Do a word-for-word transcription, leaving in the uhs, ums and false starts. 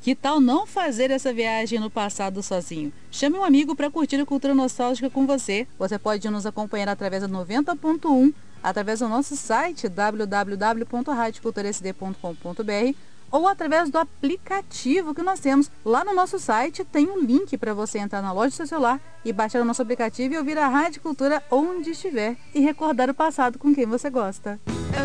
Que tal não fazer essa viagem no passado sozinho? Chame um amigo para curtir a cultura nostálgica com você. Você pode nos acompanhar através da noventa ponto um, através do nosso site w w w ponto rádio cultura s d ponto com ponto b r ou através do aplicativo que nós temos. Lá no nosso site tem um link para você entrar na loja do seu celular e baixar o nosso aplicativo e ouvir a Rádio Cultura onde estiver e recordar o passado com quem você gosta.